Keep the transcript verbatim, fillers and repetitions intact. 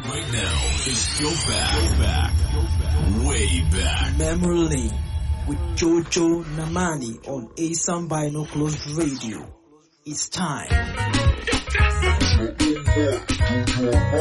Right now is go back, go back, way back. Memory Lane with Jojo Namani on Asam Binoculars Radio. It's time.